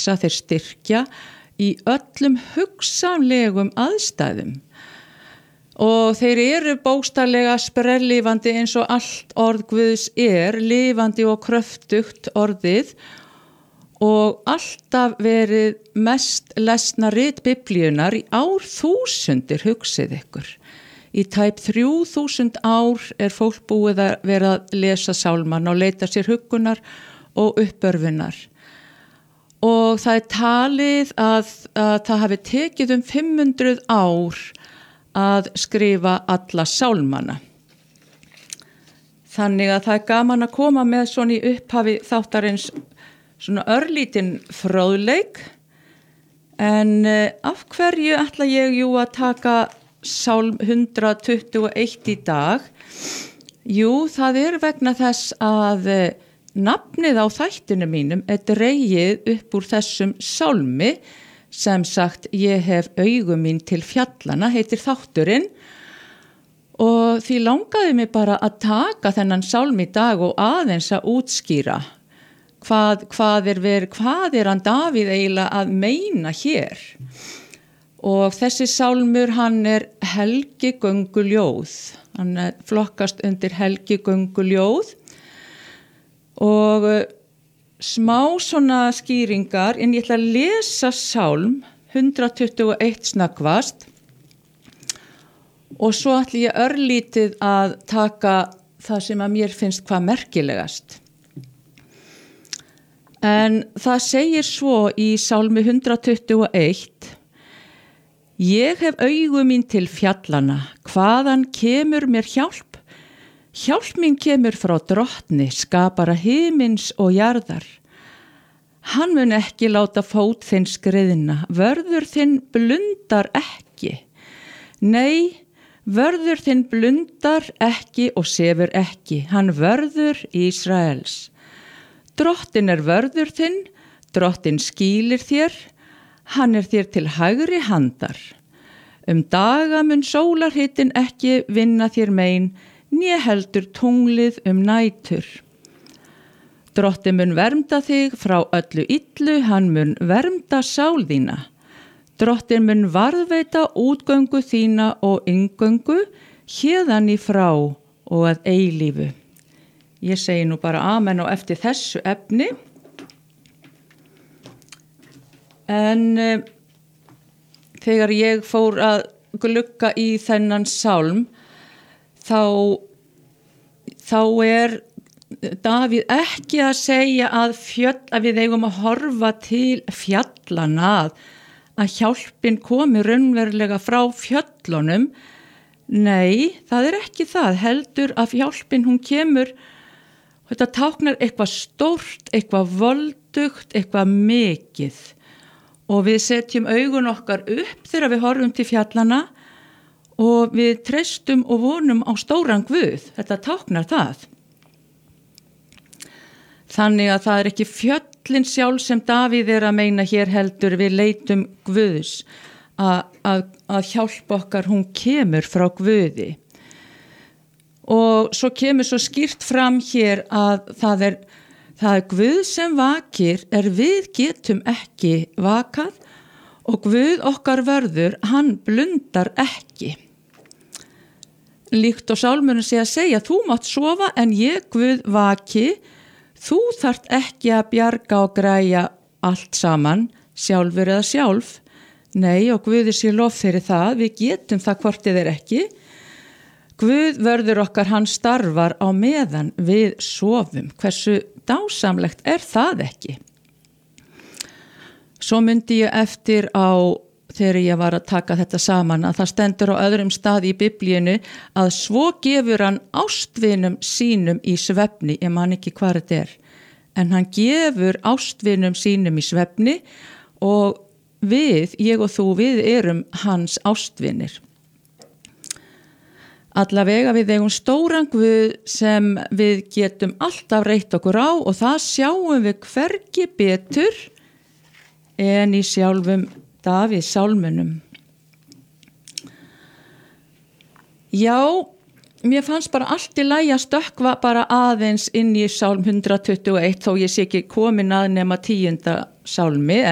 blessa, þeir styrkja í öllum hugsanlegum aðstæðum. Og þeir eru bókstaflega sprelllifandi eins og allt orð Guðs lifandi og kröftugt orðið og alltaf verið mest lesna rit Biblíunnar í árþúsundir, hugsið ykkur. Í tæp 3000 ár fólk búið að vera að lesa sálman og leita sér huggunar og uppörfunar. Og það talið að það hafi tekið 500 ár að skrifa alla sálmana. Þannig að það gaman að koma með svona í upphafi þáttarins svona örlítinn fróðleik, en af hverju ætla ég að taka sálm 121 í dag? Jú, það vegna þess að nafnið á þættinu mínum dregið upp úr þessum sálmi, sem sagt, ég hef augu mín til fjallana, heitir þátturinn, og því langaði mig bara að taka þennan sálm í dag og aðeins að útskýra hvað hann Davíð eiginlega að meina hér. Og þessi sálmur, hann helgigönguljóð, hann flokkast undir helgigönguljóð og smá svona skýringar, en ég ætla að lesa sálm 121 snöggvast og svo ætla ég örlítið að taka það sem að mér finnst hvað merkilegast. En það segir svo í sálmi 121: Ég hef augu mín til fjallana, hvaðan kemur mér hjálp? Hjálp mín kemur frá Drottni, skapara himins og jarðar. Hann mun ekki láta fót þinn skriðna, vörður þinn blundar ekki. Nei, vörður þinn blundar ekki og sefur ekki, hann vörður Ísraels. Drottin vörður þinn, Drottin skýlir þér, hann þér til hægri handar. Daga mun sólarhitin ekki vinna þér mein, né heldur tunglið nætur. Drottin mun vernda þig frá öllu illu, hann mun vernda sál þína. Drottin mun varðveita útgöngu þína og inngöngu, héðan í frá og að eilífu. Ég segi nú bara amen og eftir þessu efni. En þegar ég fór að glugga í þennan sálm, þá Davíð ekki að segja að við eigum að horfa til fjallana, að hjálpin komi raunverulega frá fjöllunum. Nei, það ekki það, heldur að hjálpin hún kemur, þetta táknar eitthvað stórt, eitthvað voldugt, eitthvað mikið. Og við setjum augun okkar upp þegar við horfum til fjallana og við treystum og vonum á stóran Guð. Þetta táknar það. Þannig að það ekki fjöllin sjálf sem Davíð að meina hér, heldur við leitum Guðs að hjálpa okkar, hún kemur frá Guði. Og svo kemur svo skýrt fram hér að það Guð sem vakir, við getum ekki vakað, og Guð okkar vörður, hann blundar ekki. Líkt og sálmurinn að segja, þú mátt sofa en ég Guð vaki, þú þarft ekki að bjarga og græja allt saman, sjálfur eða sjálf. Nei, og Guði sé lof fyrir það, við getum það hvort þið ekki. Guð vörður okkar, hann starfar á meðan við sofum. Hversu dásamlegt það ekki? Svo myndi ég eftir þegar ég var að taka þetta saman, að það stendur á öðrum stað í Biblíunni að svo gefur hann ástvinum sínum í svefni, ég man ekki hvað þetta en hann gefur ástvinum sínum í svefni og ég og þú, við erum hans ástvinir. Allavega við eigum stóran Guð sem við getum alltaf reitt okkur á og það sjáum við hvergi betur en í sjálfum Davíð sálmunum. Já, mér fannst bara allt í lagi að stökkva bara aðeins inn í sálm 121 þó ég sé ekki komin að nema 10. sálmi.